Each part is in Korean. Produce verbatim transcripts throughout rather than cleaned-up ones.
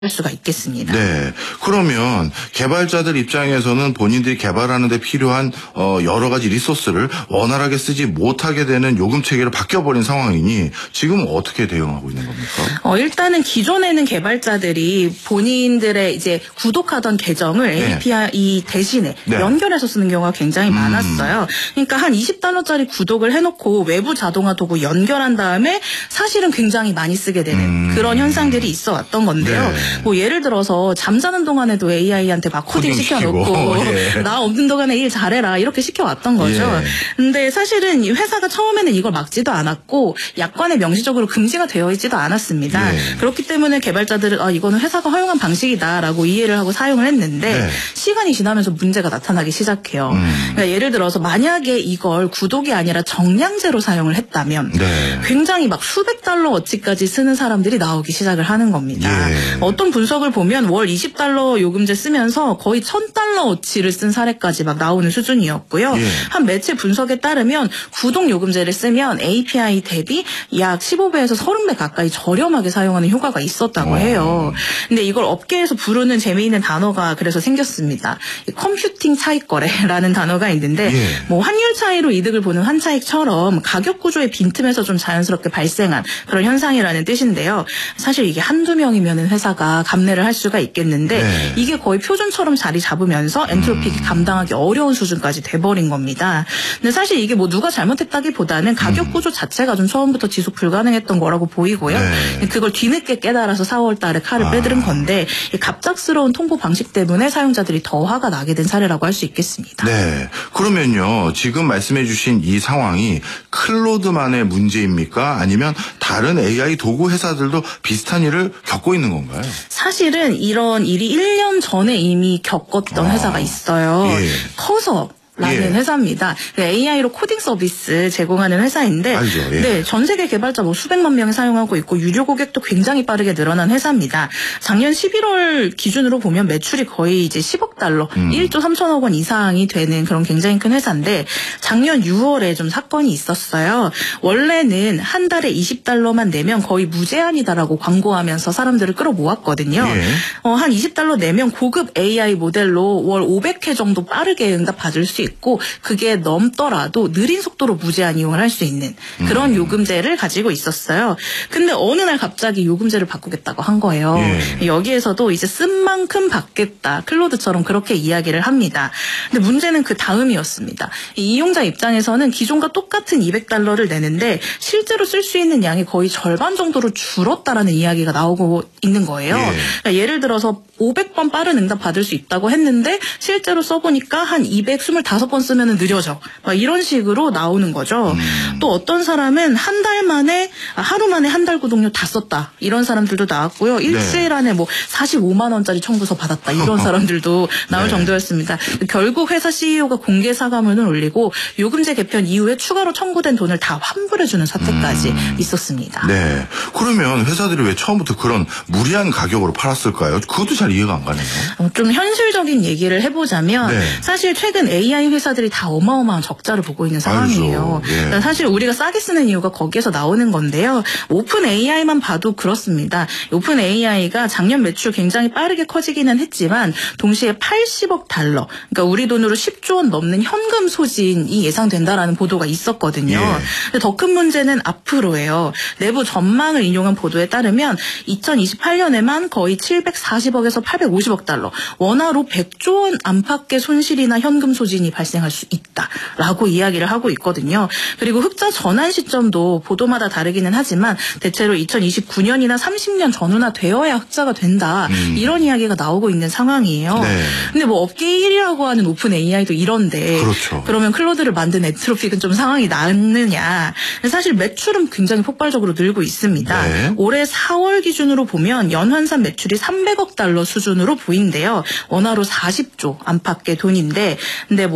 할 수가 있겠습니다. 네. 그러면 개발자들 입장에서는 본인들이 개발하는 데 필요한 어 여러 가지 리소스를 원활하게 쓰지 못하게 되는 요금 체계로 바뀌어버린 상황이니 지금 어떻게 대응하고 있는 겁니까? 어, 일단은 기존에는 개발자들이 본인들의 이제 구독하던 계정을 네. 에이피아이 대신에 네. 연결해서 쓰는 경우가 굉장히 음. 많았어요. 그러니까 한 이십 달러짜리 구독을 해놓고 외부 자동화 도구 연결한 다음에 사실은 굉장히 많이 쓰게 되는 음. 그런 현상들이 있어 왔던 건데요. 네. 뭐 예를 들어서 잠자는 동안에도 에이아이한테 막 코딩 시켜놓고 예. 나 없는 동안에 일 잘해라 이렇게 시켜왔던 거죠. 예. 근데 사실은 회사가 처음에는 이걸 막지도 않았고 약관에 명시적으로 금지가 되어 있지도 않았습니다. 예. 그렇기 때문에 개발자들은 아 이거는 회사가 허용한 방식이다라고 이해를 하고 사용을 했는데 예. 시간이 지나면서 문제가 나타나기 시작해요. 음. 그러니까 예를 들어서 만약에 이걸 구독이 아니라 정량제로 사용을 했다면 네. 굉장히 막 수백 달러어치까지 쓰는 사람들이 나오기 시작을 하는 겁니다. 예. 어떤 분석을 보면 월 이십 달러 요금제 쓰면서 거의 천 달러어치를 쓴 사례까지 막 나오는 수준이었고요. 예. 한 매체 분석에 따르면 구독 요금제를 쓰면 에이피아이 대비 약 십오 배에서 삼십 배 가까이 저렴하게 사용하는 효과가 있었다고 해요. 근데 이걸 업계에서 부르는 재미있는 단어가 그래서 생겼습니다. 컴퓨팅 차익거래라는 단어가 있는데 예. 뭐 환율 차이로 이득을 보는 환차익처럼 가격 구조의 빈틈에서 좀 자연스럽게 발생한 그런 현상이라는 뜻인데요. 사실 이게 한두 명이면 회사가 감내를 할 수가 있겠는데 네. 이게 거의 표준처럼 자리 잡으면서 엔트로피가 음. 감당하기 어려운 수준까지 돼버린 겁니다. 근데 사실 이게 뭐 누가 잘못했다기보다는 가격 구조 자체가 좀 처음부터 지속 불가능했던 거라고 보이고요. 네. 그걸 뒤늦게 깨달아서 사월 달에 칼을 아. 빼들은 건데 갑작스러운 통보 방식 때문에 사용자들이 더 화가 나게 된 사례라고 할 수 있겠습니다. 네. 그러면요. 지금 말씀해 주신 이 상황이 클로드만의 문제입니까? 아니면 다른 에이아이 도구 회사들도 비슷한 일을 겪고 있는 건가요? 사실은 이런 일이 일 년 전에 이미 겪었던 아, 회사가 있어요. 예. 커서 라는 예. 회사입니다. 에이아이로 코딩 서비스 제공하는 회사인데 알죠, 예. 네, 전 세계 개발자 뭐 수백만 명이 사용하고 있고 유료 고객도 굉장히 빠르게 늘어난 회사입니다. 작년 십일월 기준으로 보면 매출이 거의 이제 십억 달러, 음. 일조 삼천억 원 이상이 되는 그런 굉장히 큰 회사인데 작년 유월에 좀 사건이 있었어요. 원래는 한 달에 이십 달러만 내면 거의 무제한이다라고 광고하면서 사람들을 끌어모았거든요. 예. 어, 한 이십 달러 내면 고급 에이아이 모델로 월 오백 회 정도 빠르게 응답 받을 수 있고 그게 넘더라도 느린 속도로 무제한 이용을 할 수 있는 그런 음. 요금제를 가지고 있었어요. 근데 어느 날 갑자기 요금제를 바꾸겠다고 한 거예요. 예. 여기에서도 이제 쓴 만큼 받겠다. 클로드처럼 그렇게 이야기를 합니다. 근데 문제는 그 다음이었습니다. 이용자 입장에서는 기존과 똑같은 이백 달러를 내는데 실제로 쓸 수 있는 양이 거의 절반 정도로 줄었다라는 이야기가 나오고 있는 거예요. 예. 그러니까 예를 들어서 오백 번 빠른 응답 받을 수 있다고 했는데 실제로 써보니까 한 이백이십오 번 쓰면 느려져. 막 이런 식으로 나오는 거죠. 음. 또 어떤 사람은 한 달 만에 하루 만에 한 달 구독료 다 썼다. 이런 사람들도 나왔고요. 일주일 네. 안에 뭐 사십오만 원짜리 청구서 받았다. 이런 사람들도 나올 네. 정도였습니다. 결국 회사 씨이오가 공개 사과문을 올리고 요금제 개편 이후에 추가로 청구된 돈을 다 환불해주는 사태까지 음. 있었습니다. 네. 그러면 회사들이 왜 처음부터 그런 무리한 가격으로 팔았을까요? 그것도 잘 이해가 안 가네요. 어, 좀 현실적인 얘기를 해보자면 네. 사실 최근 에이아이 회사들이 다 어마어마한 적자를 보고 있는 상황이에요. 예. 그러니까 사실 우리가 싸게 쓰는 이유가 거기에서 나오는 건데요. 오픈 에이아이만 봐도 그렇습니다. 오픈 에이아이가 작년 매출 굉장히 빠르게 커지기는 했지만 동시에 팔십억 달러, 그러니까 우리 돈으로 십조 원 넘는 현금 소진이 예상된다라는 보도가 있었거든요. 예. 근데 더 큰 문제는 앞으로예요. 내부 전망을 인용한 보도에 따르면 이천이십팔 년에만 거의 칠백사십억에서 팔백오십억 달러, 원화로 백조 원 안팎의 손실이나 현금 소진이 발생할 수 있다라고 이야기를 하고 있거든요. 그리고 흑자 전환 시점도 보도마다 다르기는 하지만 대체로 이천이십구 년이나 삼십 년 전후나 되어야 흑자가 된다. 음. 이런 이야기가 나오고 있는 상황이에요. 네. 근데 뭐 업계 일 위라고 하는 오픈 에이아이도 이런데 그렇죠. 그러면 클로드를 만든 엔트로픽은 좀 상황이 낫느냐. 사실 매출은 굉장히 폭발적으로 늘고 있습니다. 네. 올해 사월 기준으로 보면 연환산 매출이 삼백억 달러 수준으로 보인대요. 원화로 사십조 안팎의 돈인데 근데 뭐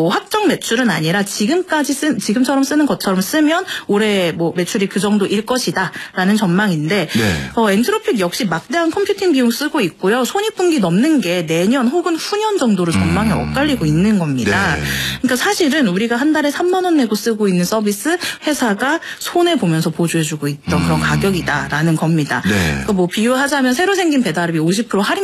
뭐 확정 매출은 아니라 지금까지 쓴 지금처럼 쓰는 것처럼 쓰면 올해 뭐 매출이 그 정도일 것이다라는 전망인데 네. 어, 엔트로픽 역시 막대한 컴퓨팅 비용 쓰고 있고요. 손익분기 넘는 게 내년 혹은 후년 정도로 전망이 음. 엇갈리고 있는 겁니다. 네. 그러니까 사실은 우리가 한 달에 삼만 원 내고 쓰고 있는 서비스 회사가 손해 보면서 보조해주고 있던 음. 그런 가격이다라는 겁니다. 네. 그러니까 뭐 비유하자면 새로 생긴 배달앱이 오십 퍼센트 할인